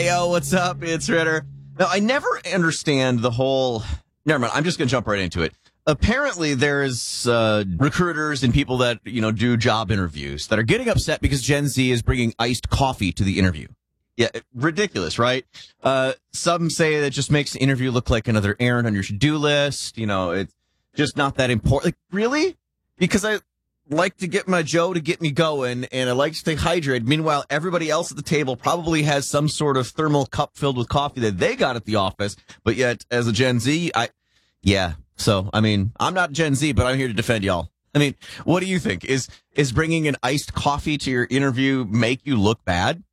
Yo, what's up? It's Ritter. Now, I never understand the whole... Never mind, I'm just going to jump right into it. Apparently, there's recruiters and people that, do job interviews that are getting upset because Gen Z is bringing iced coffee to the interview. Yeah, ridiculous, right? Some say that just makes the interview look like another errand on your to-do list. It's just not that important. Like, really? Because I like to get my Joe to get me going, and I like to stay hydrated. Meanwhile, everybody else at the table probably has some sort of thermal cup filled with coffee that they got at the office. But yet, as a Gen Z, So, I'm not Gen Z, but I'm here to defend y'all. What do you think? Is bringing an iced coffee to your interview make you look bad?